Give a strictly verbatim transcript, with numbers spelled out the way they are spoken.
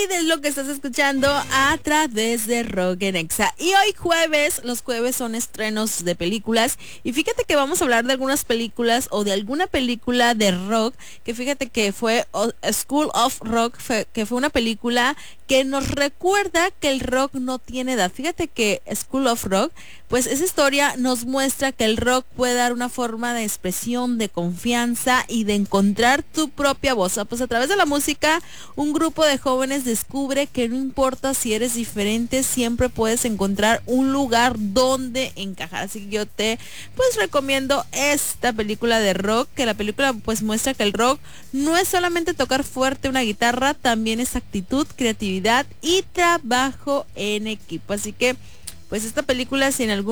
es lo que estás escuchando a través de Rock en Exa. Y hoy jueves, los jueves son estrenos de películas. Y fíjate que vamos a hablar de algunas películas o de alguna película de rock. Que fíjate que fue School of Rock, fue, que fue una película que nos recuerda que el rock no tiene edad. Fíjate que School of Rock, pues esa historia nos muestra que el rock puede dar una forma de expresión, de confianza y de encontrar tu propia voz. Pues a través de la música, un grupo de jóvenes descubre que no importa si eres diferente, siempre puedes encontrar un lugar donde encajar. Así que yo te pues recomiendo esta película de rock, que la película pues muestra que el rock no es solamente tocar fuerte una guitarra, también es actitud, creatividad y trabajo en equipo. Así que pues esta película, si en algún